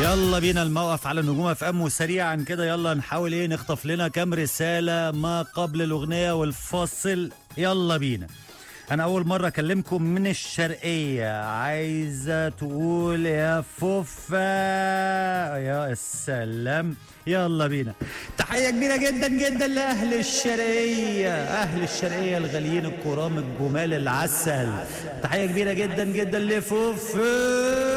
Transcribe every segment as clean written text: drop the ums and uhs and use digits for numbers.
يلا بينا الموقف على نجوم اف ام، وسريعا كده يلا نحاول نخطف لنا كام رسالة ما قبل الأغنية والفاصل. يلا بينا. أنا أول مرة أكلمكم من الشرقية، عايزة تقول يا فوفا يا السلام. يلا بينا. تحية كبيرة جدا جدا لأهل الشرقية، أهل الشرقية الغاليين الكرام الجمال العسل. تحية كبيرة جدا جدا لفوفا.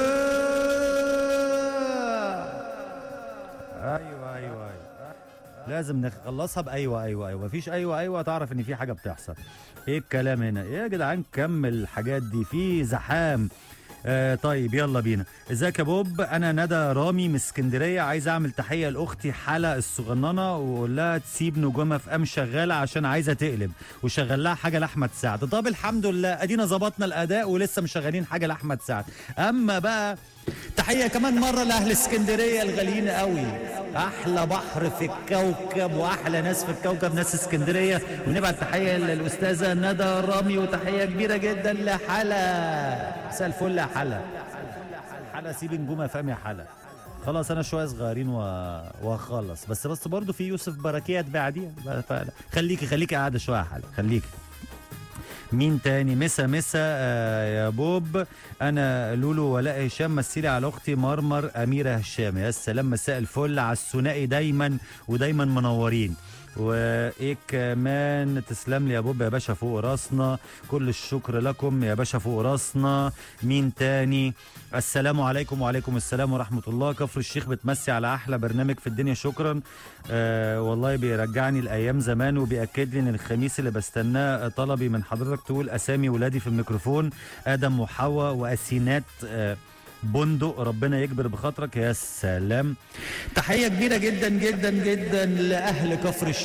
ايوه لازم نخلصها بايوه مفيش ايوه تعرف ان في حاجه بتحصل. ايه الكلام هنا؟ ايه يا جدعان كمل الحاجات دي في زحام. طيب يلا بينا. ازيك يا بوب؟ انا ندى رامي من اسكندريه، عايز اعمل تحيه لاختي حلا الصغننه واقول لها تسيب نجومه في ام شغاله عشان عايزه تقلب، وشغل لها حاجه لاحمد سعد. طب الحمد لله ادينا ظبطنا الاداء ولسه مشغلين حاجه لاحمد سعد. اما بقى تحيه كمان مره لاهل اسكندريه الغاليين قوي، احلى بحر في الكوكب واحلى ناس في الكوكب ناس اسكندريه. ونبعت تحيه للاستاذه ندى رامي، وتحيه كبيره جدا لحلا. مساء الفل يا حلا. حلا سيب نجومه فام يا حلا. خلاص انا شويه صغيرين وهخلص، بس برضه في يوسف بركات بعديها. خليكي قاعده شويه يا حلا، خليكي. مين تاني؟ مسا يا بوب، انا لولو ولاء هشام، مثلي على اختي مرمر اميره هشام. يا سلام، مساء الفل على الثنائي دايما ودايما منورين. وايه كمان؟ تسلم لي يا بوب يا باشا، فوق راسنا، كل الشكر لكم يا باشا، فوق راسنا. مين تاني؟ السلام عليكم. وعليكم السلام ورحمه الله. كفر الشيخ بتمسي على احلى برنامج في الدنيا، شكرا. والله بيرجعني لايام زمان، وبياكد لي ان الخميس اللي بستناه طلبي من حضرتك تقول اسامي ولادي في الميكروفون، ادم وحواء واسينات بندق، ربنا يكبر بخاطرك. يا سلام. تحيه كبيره جدا جدا جدا لاهل كفر الشيخ.